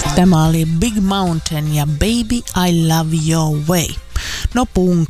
Tämä oli Big Mountain ja Baby I Love Your Way. No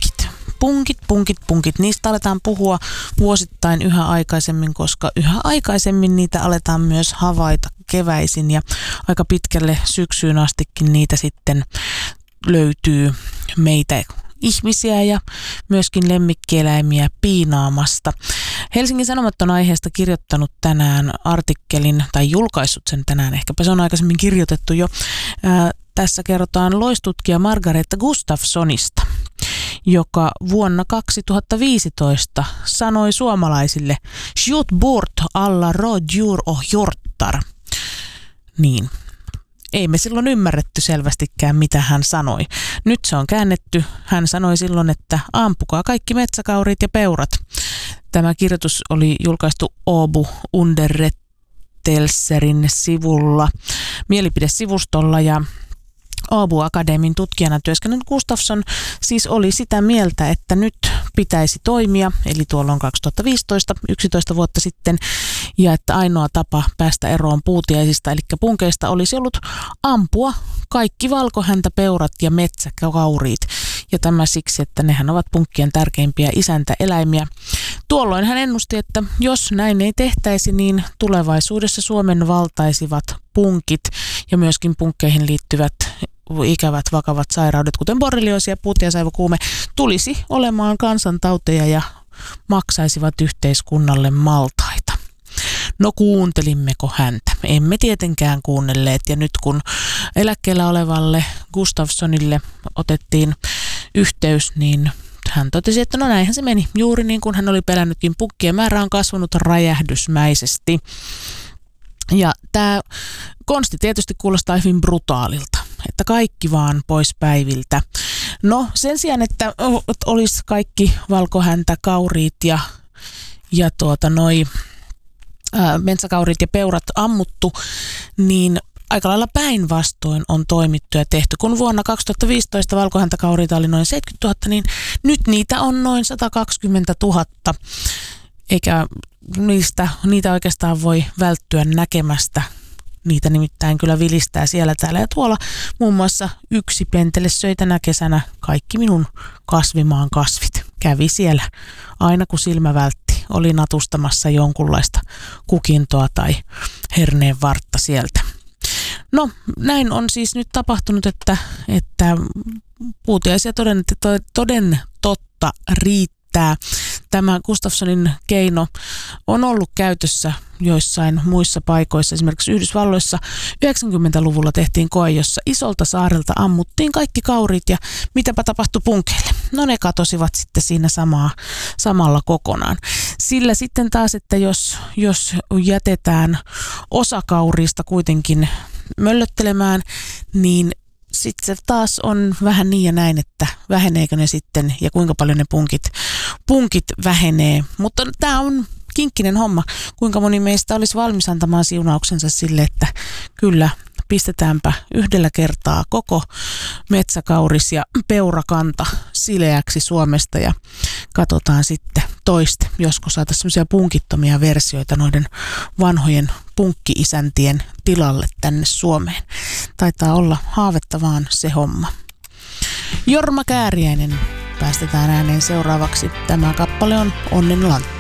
punkit. Niistä aletaan puhua vuosittain yhä aikaisemmin, koska yhä aikaisemmin niitä aletaan myös havaita keväisin ja aika pitkälle syksyyn astikin niitä sitten löytyy meitä ihmisiä ja myöskin lemmikkieläimiä piinaamasta. Helsingin Sanomat on aiheesta kirjoittanut tänään artikkelin, tai julkaissut sen tänään, ehkäpä se on aikaisemmin kirjoitettu jo. Tässä kerrotaan loistutkija Margareta Gustafssonista, joka vuonna 2015 sanoi suomalaisille "Skjut bort alla rådjur och hjortar". Niin. Ei me silloin ymmärretty selvästikään, mitä hän sanoi. Nyt se on käännetty. Hän sanoi silloin, että ampukaa kaikki metsäkauriit ja peurat. Tämä kirjoitus oli julkaistu Åbo Underrättelserin sivulla, mielipidesivustolla, ja Åbo Akademin tutkijana työskennellyt Gustafsson siis oli sitä mieltä, että nyt pitäisi toimia, eli tuolloin 2015, 11 vuotta sitten, ja että ainoa tapa päästä eroon puutiaisista, eli punkeista, olisi ollut ampua kaikki valkohäntäpeurat ja metsäkauriit. Ja tämä siksi, että nehän ovat punkkien tärkeimpiä isäntäeläimiä. Tuolloin hän ennusti, että jos näin ei tehtäisi, niin tulevaisuudessa Suomen valtaisivat punkit ja myöskin punkkeihin liittyvät ikävät vakavat sairaudet, kuten borrelioosi ja puutiaisaivokuume, tulisi olemaan kansantauteja ja maksaisivat yhteiskunnalle maltaita. No kuuntelimmeko häntä? Emme tietenkään kuunnelleet, ja nyt kun eläkkeellä olevalle Gustafssonille otettiin yhteys, niin hän totesi, että no näinhän se meni. Juuri niin kuin hän oli pelännytkin, punkkien määrä on kasvanut räjähdysmäisesti. Ja tämä konsti tietysti kuulostaa hyvin brutaalilta, että kaikki vaan pois päiviltä. No sen sijaan, että olisi kaikki valkohäntäkauriit ja metsäkauriit ja peurat ammuttu, niin aika lailla päinvastoin on toimittu ja tehty. Kun vuonna 2015 valkohäntäkauriita oli noin 70 000, niin nyt niitä on noin 120 000. Eikä niitä oikeastaan voi välttyä näkemästä. Niitä nimittäin kyllä vilistää siellä, täällä ja tuolla. Muun muassa yksi pentele söi tänä kesänä kaikki minun kasvimaan kasvit. Kävi siellä aina kun silmä vältti. Oli natustamassa jonkunlaista kukintoa tai herneenvartta sieltä. No näin on siis nyt tapahtunut, että puutiaisia toden totta riittää. Tämä Gustafssonin keino on ollut käytössä joissain muissa paikoissa. Esimerkiksi Yhdysvalloissa 90-luvulla tehtiin koe, jossa isolta saarelta ammuttiin kaikki kauriit ja mitäpä tapahtui punkeille. No ne katosivat sitten siinä samalla kokonaan. Sillä sitten taas, että jos jätetään osa kauriista kuitenkin möllöttelemään, niin sitten se taas on vähän niin ja näin, että väheneekö ne sitten ja kuinka paljon ne punkit vähenee. Mutta tämä on kinkkinen homma. Kuinka moni meistä olisi valmis antamaan siunauksensa sille, että kyllä pistetäänpä yhdellä kertaa koko metsäkauris ja peurakanta sileäksi Suomesta ja katsotaan sitten toiste, josko saataisiin sellaisia punkittomia versioita noiden vanhojen punkki-isäntien tilalle tänne Suomeen. Taitaa olla haavetta vaan se homma. Jorma Kääriäinen päästetään ääneen seuraavaksi. Tämä kappale on Onnenlantti.